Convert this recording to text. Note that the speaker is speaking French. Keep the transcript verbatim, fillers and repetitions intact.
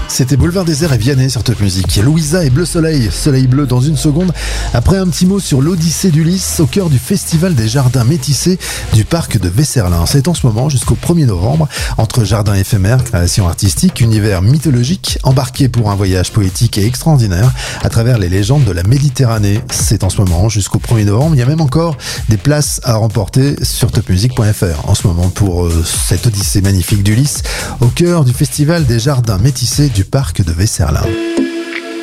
C'était Boulevard Désert et Vianney sur Top Music. Louisa et Bleu Soleil, Soleil Bleu dans une seconde. Après un petit mot sur l'Odyssée d'Ulysse au cœur du Festival des Jardins Métissés du parc de Vesserlin. C'est en ce moment jusqu'au premier novembre, entre jardins éphémères, créations artistiques, univers mythologique, embarqué pour un voyage poétique et extraordinaire à travers les légendes de la Méditerranée. C'est en ce moment jusqu'au premier novembre. Il y a même encore des places à remporter sur top music point f r en ce moment pour euh, cette Odyssée magnifique d'Ulysse au cœur du Festival des Jardins Métissés du parc de Vesserlin.